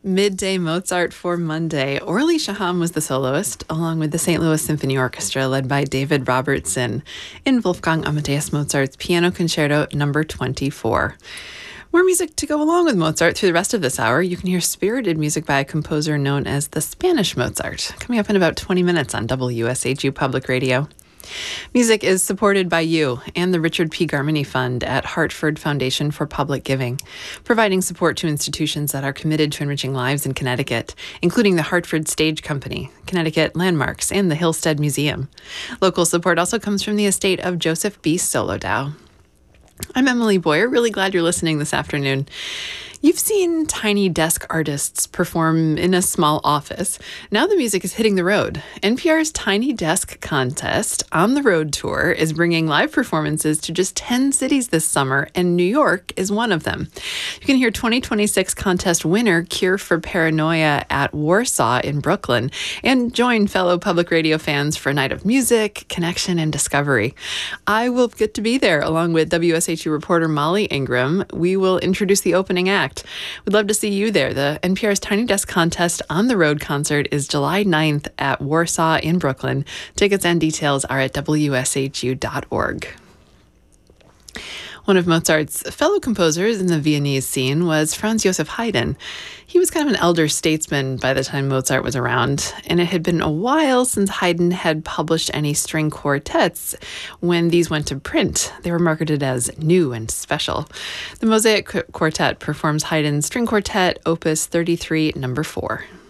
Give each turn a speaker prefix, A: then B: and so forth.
A: Midday Mozart for Monday. Orly Shaham was the soloist, along with the St. Louis Symphony Orchestra, led by David Robertson, in Wolfgang Amadeus Mozart's Piano Concerto No. 24. More music to go along with Mozart through the rest of this hour. You can hear spirited music by a composer known as the Spanish Mozart, coming up in about 20 minutes on WSHU Public Radio. Music is supported by you and the Richard P. Garmany Fund at Hartford Foundation for Public Giving, providing support to institutions that are committed to enriching lives in Connecticut, including the Hartford Stage Company, Connecticut Landmarks, and the Hillstead Museum. Local support also comes from the estate of Joseph B. Solodow. I'm Emily Boyer. Really glad you're listening this afternoon. You've seen tiny desk artists perform in a small office. Now the music is hitting the road. NPR's Tiny Desk Contest On the Road Tour is bringing live performances to just 10 cities this summer, and New York is one of them. You can hear 2026 contest winner Cure for Paranoia at Warsaw in Brooklyn, and join fellow public radio fans for a night of music, connection, and discovery. I will get to be there along with WSHU reporter Molly Ingram. We will introduce the opening act. We'd love to see you there. The NPR's Tiny Desk Contest On the Road concert is July 9th at Warsaw in Brooklyn. Tickets and details are at WSHU.org. One of Mozart's fellow composers in the Viennese scene was Franz Joseph Haydn. He was kind of an elder statesman by the time Mozart was around, and it had been a while since Haydn had published any string quartets. When these went to print, they were marketed as new and special. The Mosaic Quartet performs Haydn's String Quartet, Opus 33, No. 4.